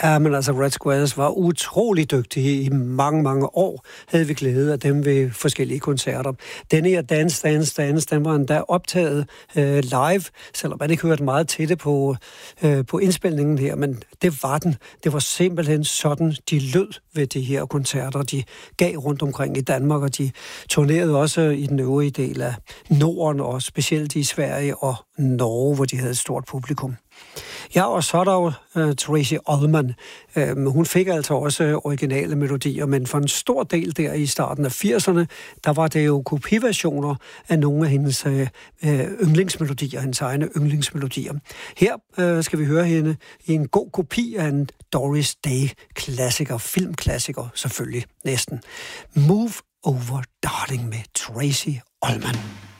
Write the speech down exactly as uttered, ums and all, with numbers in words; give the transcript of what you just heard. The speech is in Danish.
Ja, men altså Red Squares var utrolig dygtige i mange, mange år. Havde vi glæde af dem ved forskellige koncerter. Denne her Dance, Dance, Dance, den var endda optaget øh, live, selvom man ikke hørte meget til det på, øh, på indspilningen her, men det var den. Det var simpelthen sådan, de lød ved de her koncerter, de gav rundt omkring i Danmark, og de turnerede også i den øvrige del af Norden, og specielt i Sverige og Norge, hvor de havde et stort publikum. Ja, og så er der jo uh, Tracey Ullman. Uh, hun fik altså også originale melodier, men for en stor del der i starten af firserne, der var det jo kopiversioner af nogle af hendes uh, yndlingsmelodier, hendes egne yndlingsmelodier. Her uh, skal vi høre hende i en god kopi af en Doris Day-klassiker, filmklassiker selvfølgelig, næsten. Move Over Darling med Tracey Ullman.